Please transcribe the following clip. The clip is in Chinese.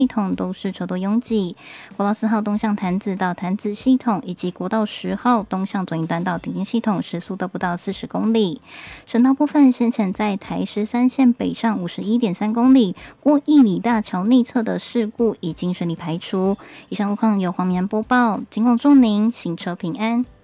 系统都是车多拥挤，国道4号东向潭子到潭子系统，以及国道10号东向左营段到顶尖系统时速都不到40公里。省道部分，先前在台13线北上51.3公里，过义里大桥内侧的事故已经顺利排除。以上路况由黄明安播报，警广祝您行车平安。